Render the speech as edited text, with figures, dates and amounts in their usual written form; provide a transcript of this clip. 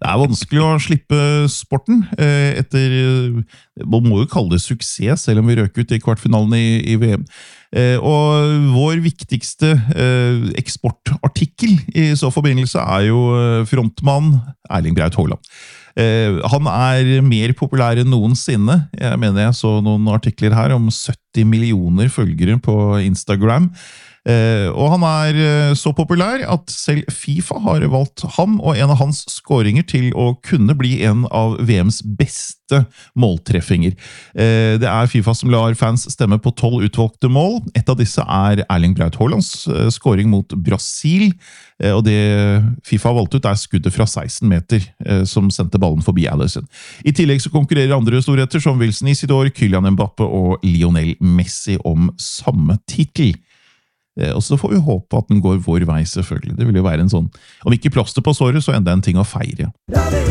Det vanskelig å slippe sporten man må jo kalle det suksess, selv om vi røk ut i kvartfinalen i VM. Og vår viktigste eksportartikkel i så forbindelse jo frontmann Erling Braut Haaland. Han mer populær enn noensinne. Jeg mener jeg så noen artikler her om 70 millioner følgere på Instagram. Og han så populær at selv FIFA har valgt ham og en av hans skåringer til å kunne bli en av VMs beste måltreffinger. Det FIFA som lar fans stemme på 12 utvalgte mål. Et av disse Erling Braut Haalands skåring mot Brasil, og det FIFA valgte ut skuddet fra 16 meter som sendte ballen forbi Alisson. I tillegg så konkurrerer andre storheter som Wilson Isidore, Kylian Mbappe og Lionel Messi om samme titel. Og så får vi håpe at den går vår vei selvfølgelig. Det vil jo være en sånn, om ikke plaster på såret, så enda en ting å feire.